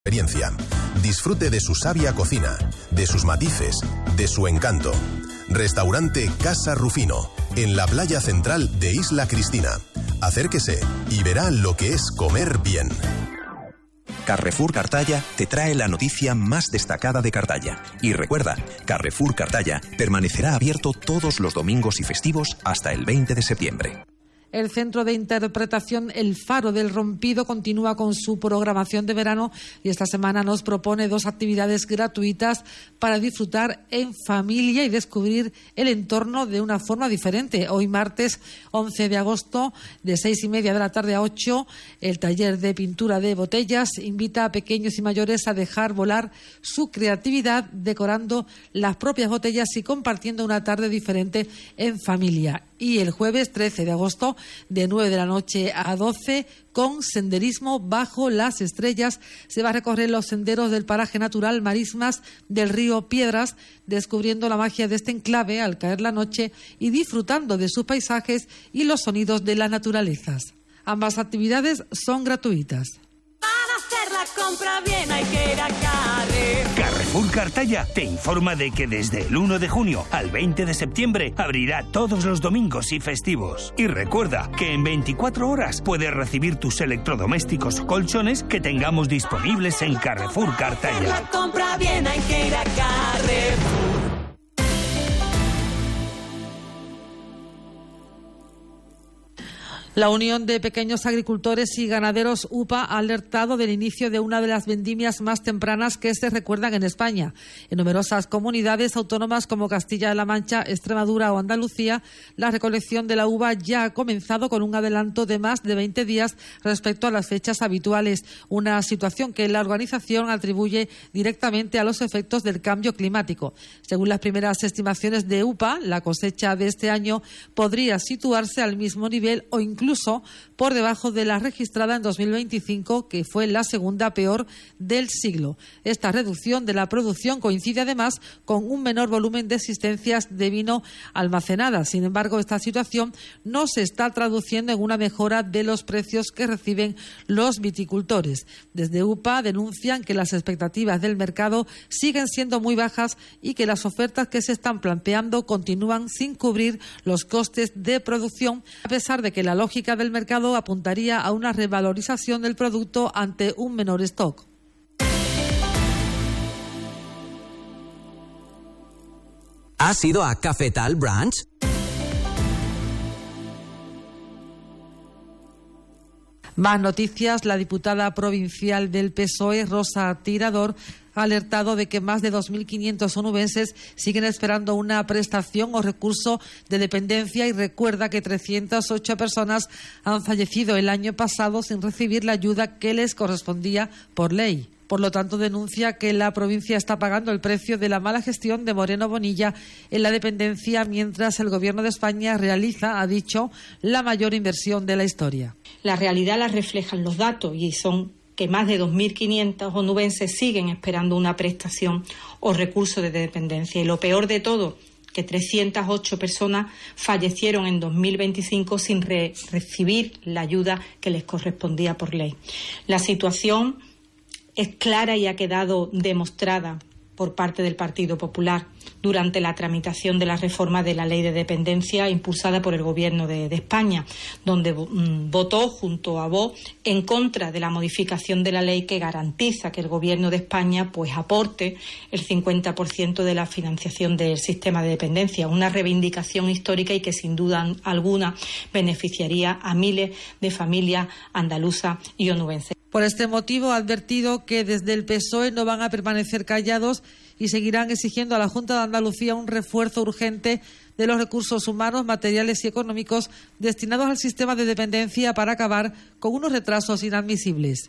experiencia. Disfrute de su sabia cocina, de sus matices, de su encanto. Restaurante Casa Rufino, en la playa central de Isla Cristina. Acérquese y verá lo que es comer bien. Carrefour Cartaya te trae la noticia más destacada de Cartaya. Y recuerda, Carrefour Cartaya permanecerá abierto todos los domingos y festivos hasta el 20 de septiembre. El Centro de Interpretación El Faro del Rompido continúa con su programación de verano y esta semana nos propone 2 actividades gratuitas para disfrutar en familia y descubrir el entorno de una forma diferente. Hoy martes 11 de agosto de 6:30 de la tarde a 8, el taller de pintura de botellas invita a pequeños y mayores a dejar volar su creatividad decorando las propias botellas y compartiendo una tarde diferente en familia. Y el jueves 13 de agosto de 9 de la noche a 12, con senderismo bajo las estrellas, se va a recorrer los senderos del paraje natural Marismas del río Piedras, descubriendo la magia de este enclave al caer la noche y disfrutando de sus paisajes y los sonidos de las naturalezas. Ambas actividades son gratuitas. Para hacer la compra bien hay que ir a Carrefour Cartaya te informa de que desde el 1 de junio al 20 de septiembre abrirá todos los domingos y festivos. Y recuerda que en 24 horas puedes recibir tus electrodomésticos o colchones que tengamos disponibles en Carrefour Cartaya. Para hacer la compra bien hay que ir a Carrefour. La Unión de Pequeños Agricultores y Ganaderos UPA ha alertado del inicio de una de las vendimias más tempranas que se recuerdan en España. En numerosas comunidades autónomas como Castilla-La Mancha, Extremadura o Andalucía, la recolección de la uva ya ha comenzado con un adelanto de más de 20 días respecto a las fechas habituales, una situación que la organización atribuye directamente a los efectos del cambio climático. Según las primeras estimaciones de UPA, la cosecha de este año podría situarse al mismo nivel o incluso por debajo de la registrada en 2025, que fue la segunda peor del siglo. Esta reducción de la producción coincide además con un menor volumen de existencias de vino almacenadas. Sin embargo, esta situación no se está traduciendo en una mejora de los precios que reciben los viticultores. Desde UPA denuncian que las expectativas del mercado siguen siendo muy bajas y que las ofertas que se están planteando continúan sin cubrir los costes de producción, a pesar de que la lógica del mercado apuntaría a una revalorización del producto ante un menor stock. ¿Has ido a Cafetal Branch? Más noticias. La diputada provincial del PSOE, Rosa Tirador, ha alertado de que más de 2.500 onubenses siguen esperando una prestación o recurso de dependencia y recuerda que 308 personas han fallecido el año pasado sin recibir la ayuda que les correspondía por ley. Por lo tanto, denuncia que la provincia está pagando el precio de la mala gestión de Moreno Bonilla en la dependencia, mientras el Gobierno de España realiza, ha dicho, la mayor inversión de la historia. La realidad la reflejan los datos y son que más de 2.500 onubenses siguen esperando una prestación o recurso de dependencia. Y lo peor de todo, que 308 personas fallecieron en 2025 sin recibir la ayuda que les correspondía por ley. La situación es clara y ha quedado demostrada por parte del Partido Popular durante la tramitación de la reforma de la Ley de Dependencia impulsada por el Gobierno de España, donde votó junto a Vox en contra de la modificación de la ley que garantiza que el Gobierno de España pues aporte el 50% de la financiación del sistema de dependencia, una reivindicación histórica y que sin duda alguna beneficiaría a miles de familias andaluzas y onubenses. Por este motivo ha advertido que desde el PSOE no van a permanecer callados y seguirán exigiendo a la Junta de Andalucía un refuerzo urgente de los recursos humanos, materiales y económicos destinados al sistema de dependencia para acabar con unos retrasos inadmisibles.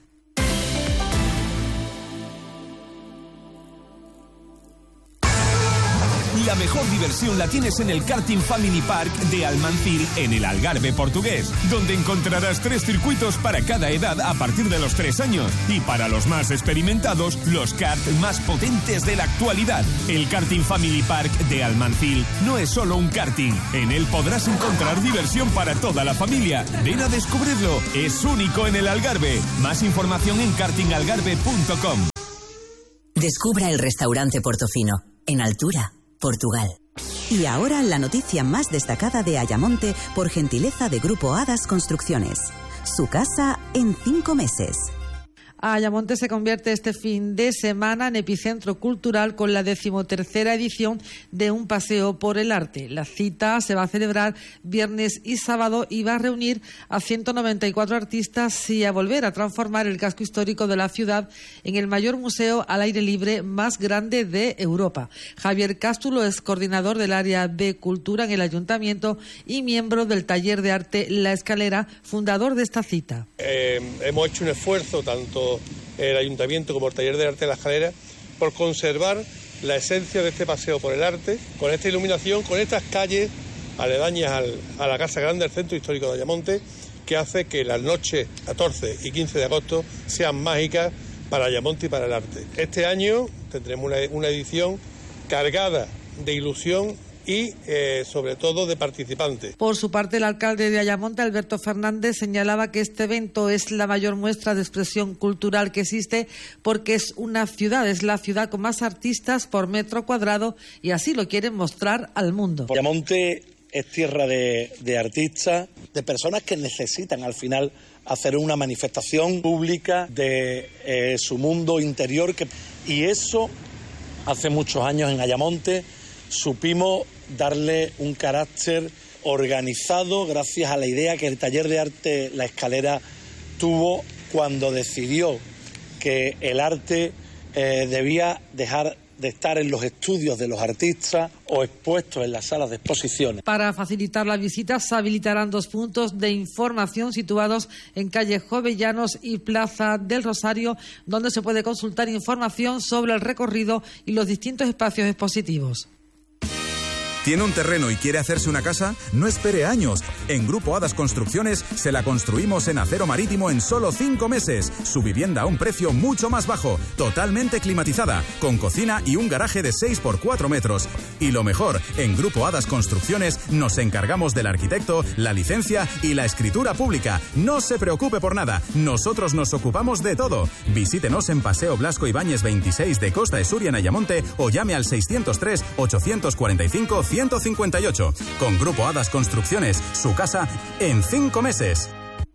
La mejor diversión la tienes en el Karting Family Park de Almancil, en el Algarve portugués, donde encontrarás 3 circuitos para cada edad a partir de los 3 años y para los más experimentados, los karts más potentes de la actualidad. El Karting Family Park de Almancil no es solo un karting, en él podrás encontrar diversión para toda la familia. Ven a descubrirlo, es único en el Algarve. Más información en kartingalgarve.com. Descubra el restaurante Portofino, en Altura, Portugal. Y ahora la noticia más destacada de Ayamonte por gentileza de Grupo Hadas Construcciones. Su casa en 5 meses. Ayamonte se convierte este fin de semana en epicentro cultural con la 13ª edición de Un Paseo por el Arte. La cita se va a celebrar viernes y sábado y va a reunir a 194 artistas y a volver a transformar el casco histórico de la ciudad en el mayor museo al aire libre más grande de Europa. Javier Cástulo es coordinador del área de cultura en el Ayuntamiento y miembro del taller de arte La Escalera, fundador de esta cita. Hemos hecho un esfuerzo, tanto el Ayuntamiento como el taller de arte La Escalera, por conservar la esencia de este paseo por el arte, con esta iluminación, con estas calles aledañas a la Casa Grande, al centro histórico de Ayamonte, que hace que las noches 14 y 15 de agosto sean mágicas para Ayamonte y para el arte. Este año tendremos una edición cargada de ilusión y sobre todo de participantes. Por su parte, el alcalde de Ayamonte, Alberto Fernández, señalaba que este evento es la mayor muestra de expresión cultural que existe porque es una ciudad, es la ciudad con más artistas por metro cuadrado y así lo quieren mostrar al mundo. Ayamonte es tierra de artistas, de personas que necesitan al final hacer una manifestación pública de su mundo interior y eso hace muchos años en Ayamonte supimos darle un carácter organizado gracias a la idea que el taller de arte La Escalera tuvo cuando decidió que el arte debía dejar de estar en los estudios de los artistas o expuestos en las salas de exposiciones. Para facilitar la visita se habilitarán 2 puntos de información situados en calle Jovellanos y Plaza del Rosario, donde se puede consultar información sobre el recorrido y los distintos espacios expositivos. ¿Tiene un terreno y quiere hacerse una casa? No espere años. En Grupo Hadas Construcciones se la construimos en acero marítimo en solo 5 meses. Su vivienda a un precio mucho más bajo, totalmente climatizada, con cocina y un garaje de 6 por 4 metros. Y lo mejor, en Grupo Hadas Construcciones nos encargamos del arquitecto, la licencia y la escritura pública. No se preocupe por nada, nosotros nos ocupamos de todo. Visítenos en Paseo Blasco Ibáñez 26 de Costa de Suria en Ayamonte o llame al 603 845 158. Con Grupo Hadas Construcciones, su casa en 5 meses.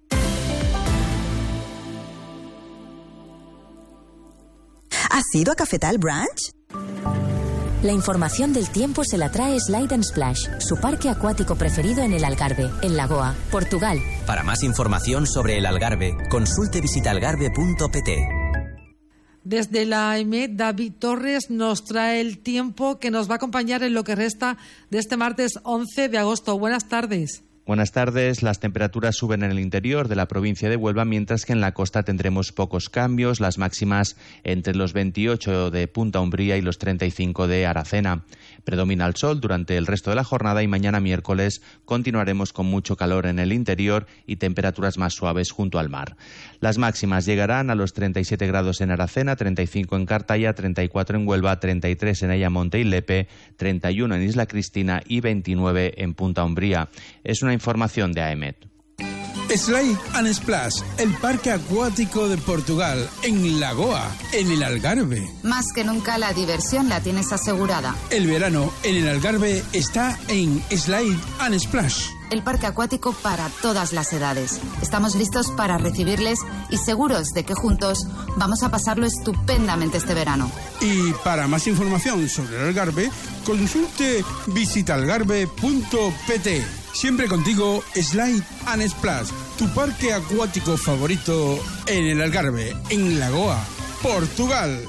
¿Has ido a Cafetal Branch? La información del tiempo se la trae Slide and Splash, su parque acuático preferido en el Algarve, en Lagoa, Portugal. Para más información sobre el Algarve, consulte visitaalgarve.pt. Desde la EMET, David Torres nos trae el tiempo que nos va a acompañar en lo que resta de este martes 11 de agosto. Buenas tardes. Buenas tardes. Las temperaturas suben en el interior de la provincia de Huelva, mientras que en la costa tendremos pocos cambios, las máximas entre los 28 de Punta Umbría y los 35 de Aracena. Predomina el sol durante el resto de la jornada y mañana miércoles continuaremos con mucho calor en el interior y temperaturas más suaves junto al mar. Las máximas llegarán a los 37 grados en Aracena, 35 en Cartaya, 34 en Huelva, 33 en Ayamonte y Lepe, 31 en Isla Cristina y 29 en Punta Umbría. Es una información de AEMET. Slide and Splash, el parque acuático de Portugal, en Lagoa, en el Algarve. Más que nunca la diversión la tienes asegurada. El verano en el Algarve está en Slide and Splash. El parque acuático para todas las edades. Estamos listos para recibirles y seguros de que juntos vamos a pasarlo estupendamente este verano. Y para más información sobre el Algarve, consulte visitaalgarve.pt. Siempre contigo, Slide and Splash, tu parque acuático favorito en el Algarve, en Lagoa, Portugal.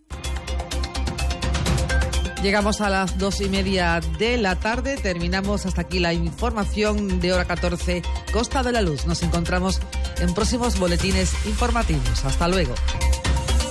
Llegamos a las 2:30 de la tarde. Terminamos hasta aquí la información de hora 14, Costa de la Luz. Nos encontramos en próximos boletines informativos. Hasta luego.